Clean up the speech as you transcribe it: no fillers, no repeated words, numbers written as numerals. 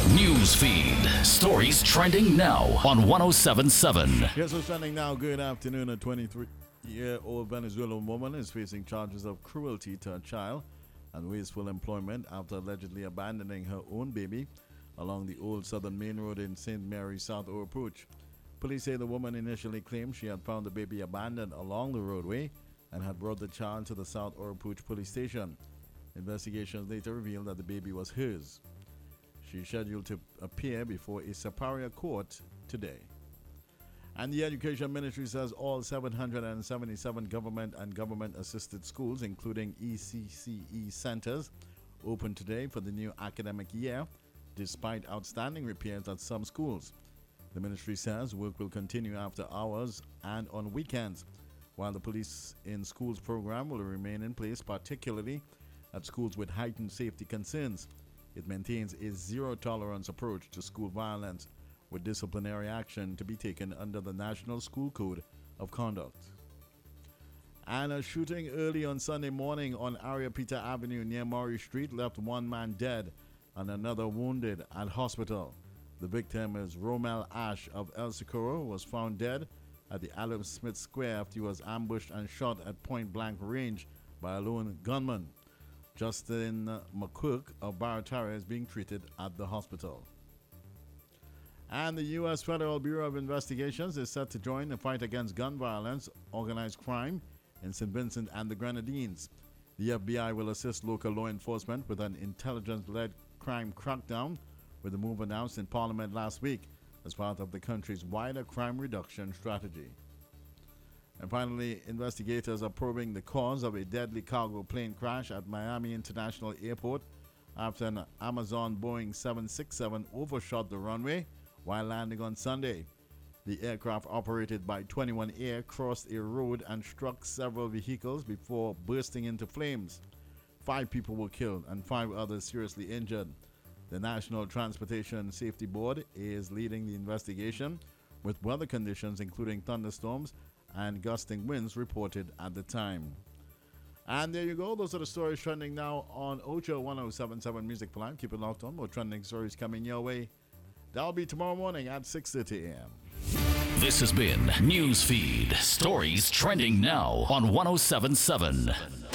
News feed. Stories trending now on 1077. Here's what's trending now. Good afternoon. A 23-year-old Venezuelan woman is facing charges of cruelty to a child and wasteful employment after allegedly abandoning her own baby along the old southern main road in St. Mary's, South Oropouche. Police say the woman initially claimed she had found the baby abandoned along the roadway and had brought the child to the South Oropouche police station. Investigations later revealed that the baby was hers. She is scheduled to appear before a superior court today. And the Education Ministry says all 777 government and government-assisted schools, including ECCE centers, open today for the new academic year, despite outstanding repairs at some schools. The ministry says work will continue after hours and on weekends, while the Police in Schools program will remain in place, particularly at schools with heightened safety concerns. It maintains a zero-tolerance approach to school violence, with disciplinary action to be taken under the National School Code of Conduct. And a shooting early on Sunday morning on Ariapita Avenue near Murray Street left one man dead and another wounded at hospital. The victim is Romel Ash of El Socorro, was found dead at the Adam Smith Square after he was ambushed and shot at point-blank range by a lone gunman. Justin McCook of Barataria is being treated at the hospital. And the U.S. Federal Bureau of Investigations is set to join the fight against gun violence, organized crime in St. Vincent and the Grenadines. The FBI will assist local law enforcement with an intelligence-led crime crackdown, with the move announced in Parliament last week as part of the country's wider crime reduction strategy. And finally, investigators are probing the cause of a deadly cargo plane crash at Miami International Airport after an Amazon Boeing 767 overshot the runway while landing on Sunday. The aircraft, operated by 21 Air, crossed a road and struck several vehicles before bursting into flames. 5 people were killed and 5 others seriously injured. The National Transportation Safety Board is leading the investigation, with weather conditions including thunderstorms and gusting winds reported at the time. And there you go. Those are the stories trending now on Ocho 1077 Music Line. Keep it locked on. More trending stories coming your way. That'll be tomorrow morning at 6:30 a.m. This has been News Feed. Stories trending now on 1077.